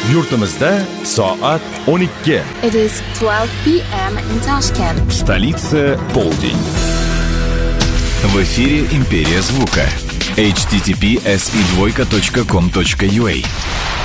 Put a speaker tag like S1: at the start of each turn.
S1: Yurtimizda soat 12.
S2: It is 12 p.m. in Tashkent.
S1: В столице полдень.
S3: В эфире «Империя звука». https://com.ua